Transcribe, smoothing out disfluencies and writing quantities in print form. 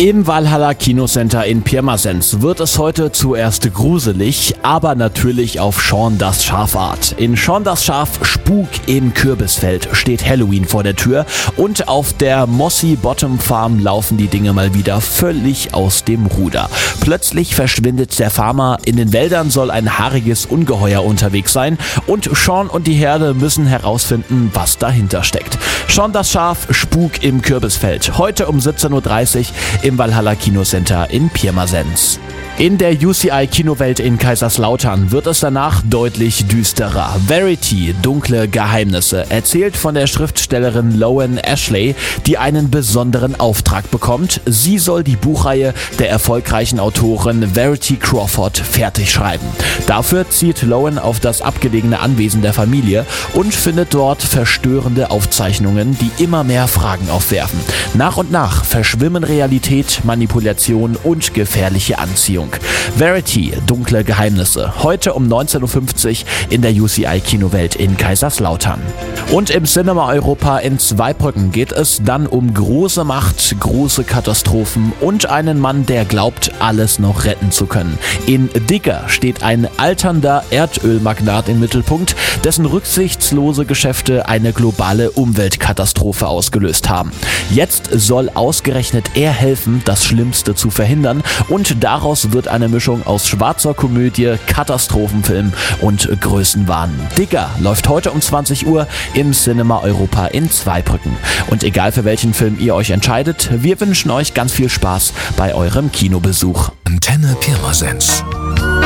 Im Valhalla Kinocenter in Pirmasens wird es heute zuerst gruselig, aber natürlich auf Shaun das Schaf-Art. In Shaun das Schaf Spuk im Kürbisfeld steht Halloween vor der Tür und auf der Mossy Bottom Farm laufen die Dinge mal wieder völlig aus dem Ruder. Plötzlich verschwindet der Farmer, in den Wäldern soll ein haariges Ungeheuer unterwegs sein und Shaun und die Herde müssen herausfinden, was dahinter steckt. Shaun das Schaf Spuk im Kürbisfeld, heute um 17:30 Uhr im Valhalla Kinocenter in Pirmasens. In der UCI Kinowelt in Kaiserslautern wird es danach deutlich düsterer. Verity, dunkle Geheimnisse, erzählt von der Schriftstellerin Loan Ashley, die einen besonderen Auftrag bekommt. Sie soll die Buchreihe der erfolgreichen Autorin Verity Crawford fertig schreiben. Dafür zieht Loan auf das abgelegene Anwesen der Familie und findet dort verstörende Aufzeichnungen, die immer mehr Fragen aufwerfen. Nach und nach verschwimmen Realität, Manipulation und gefährliche Anziehung. Verity, dunkle Geheimnisse, heute um 19:50 Uhr in der UCI Kinowelt in Kaiserslautern. Und im Cinema Europa in Zweibrücken geht es dann um große Macht, große Katastrophen und einen Mann, der glaubt, alles noch retten zu können. In Digger steht ein alternder Erdölmagnat im Mittelpunkt, dessen rücksichtslose Geschäfte eine globale Umweltkatastrophe ausgelöst haben. Jetzt soll ausgerechnet er helfen, das Schlimmste zu verhindern, und daraus wird eine Mischung aus schwarzer Komödie, Katastrophenfilm und Größenwahn. Digger läuft heute um 20 Uhr im Cinema Europa in Zweibrücken. Und egal für welchen Film ihr euch entscheidet, wir wünschen euch ganz viel Spaß bei eurem Kinobesuch. Antenne Pirmasens.